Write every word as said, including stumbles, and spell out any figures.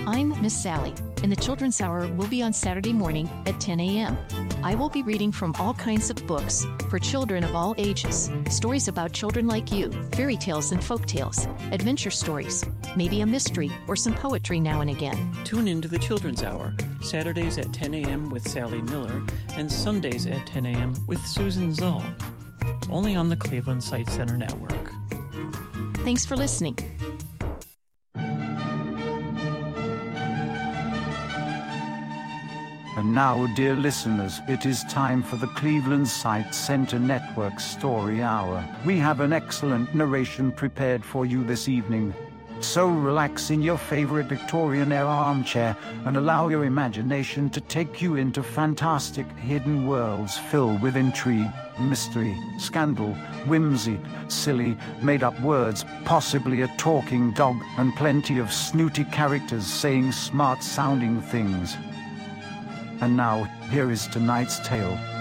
I'm Miss Sally, and the Children's Hour will be on Saturday morning at ten a.m. I will be reading from all kinds of books for children of all ages. Stories about children like you, fairy tales and folk tales, adventure stories, maybe a mystery or some poetry now and again. Tune in to the Children's Hour, Saturdays at ten a.m. with Sally Miller and Sundays at ten a.m. with Susan Zoll. Only on the Cleveland Sight Center Network. Thanks for listening. And now, dear listeners, it is time for the Cleveland Sight Center Network Story Hour. We have an excellent narration prepared for you this evening. So relax in your favorite Victorian-era armchair and allow your imagination to take you into fantastic hidden worlds filled with intrigue, mystery, scandal, whimsy, silly, made-up words, possibly a talking dog, and plenty of snooty characters saying smart-sounding things. And now, here is tonight's tale.